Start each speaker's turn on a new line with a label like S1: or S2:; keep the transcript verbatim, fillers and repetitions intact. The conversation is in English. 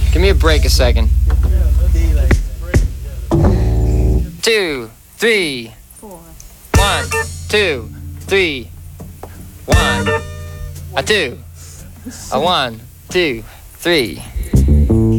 S1: Give me a break a second. Two, three.
S2: Four.
S1: One, two, three. One, a two, a one, two, three.